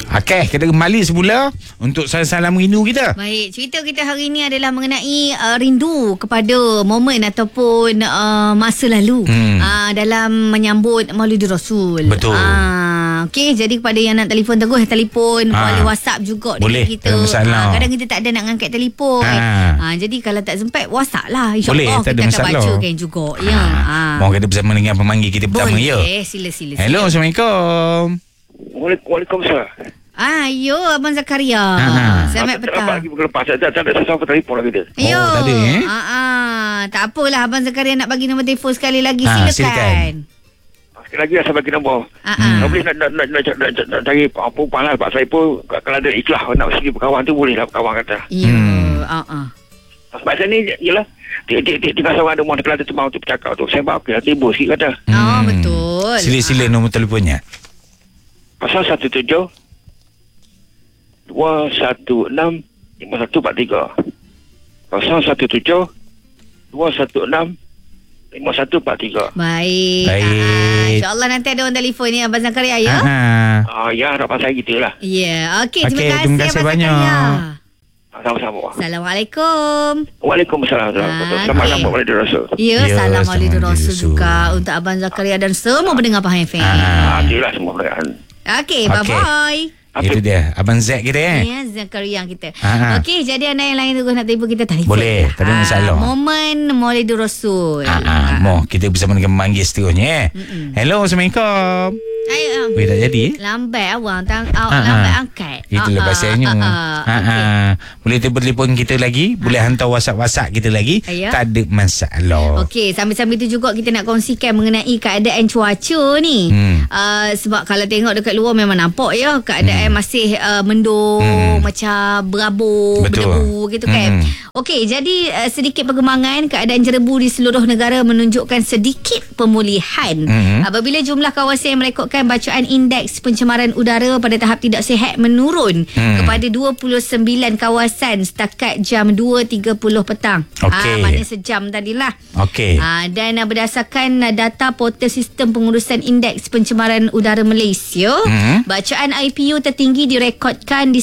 Okay, kita kembali semula untuk salam rindu kita. Baik, cerita kita hari ini adalah mengenai rindu kepada momen ataupun masa lalu dalam menyambut Maulid Rasul. Betul. Okey, jadi kepada yang nak telefon terus telefon, boleh WhatsApp juga boleh, dengan kita. Kadang kita tak ada nak angkat telefon. Jadi kalau tak sempat WhatsApp lah. InsyaAllah kita akan bacakan juga. Ya. Mohon kita bersama dengan pemanggil kita pertama ya. Boleh, sila. Hello, Assalamualaikum. Waalaikumsalam. Yo, Abang Zakaria. Selamat petang. Lagi berlepas. Tak ada siapa telefon lagi dia. Yo. tak ada Tak apalah, Abang Zakaria nak bagi nombor telefon sekali lagi. Silakan. Sekali lagi saya bagi nombor. Tak boleh nak cari perempuan lah. Pak saya pun kalau ada ikhlas nak sini berkawan tu boleh lah berkawan kata. Sebab saya ni ialah tinggal seorang ada mohon kelada tempat untuk bercakap tu. Saya buat okey lah timbul sikit kata. Betul. Sila nombor telefonnya. 017 216 5143. 017 216 5143. Baik. InsyaAllah nanti ada orang telefon ni Abang Zakaria ya. Ya, harapan saya gitulah. Ya. Okey, terima kasih banyak. Zakaria. Sama-sama. Assalamualaikum. Waalaikumsalam. Selamat sambut Maulid Rasul. Ya, salam Maulid Rasul juga untuk Abang Zakaria dan semua pendengar Pahang FM. Alhamdulillah semua pendengar. Okey, bye-bye. Itu dia Abang Zack kita Ya, Zakaria kita. Okey, jadi anda yang lain terus nak telefon kita telefon. Boleh, tak ada masalah. Momen Maulid Rasul. Kita bersama dengan pemanggil seterusnya. Hello, Assalamualaikum. Boleh tak jadi lambat awang lambat angkat. Itulah bahasanya. Boleh telefon kita lagi, boleh hantar WhatsApp kita lagi. Tak ada masalah. Okey, sambil-sambil tu juga kita nak kongsikan mengenai keadaan cuaca ni. Sebab kalau tengok dekat luar memang nampak ya keadaan masih mendung, macam berabuk, berdebu gitu kan. Okey, jadi sedikit perkembangan keadaan jerebu di seluruh negara menunjukkan sedikit pemulihan apabila jumlah kawasan yang merekodkan bacaan indeks pencemaran udara pada tahap tidak sihat menurun kepada 29 kawasan setakat jam 2.30 petang. Maknanya sejam tadilah. Dan berdasarkan data portal sistem pengurusan indeks pencemaran udara Malaysia, bacaan IPU tertinggi direkodkan di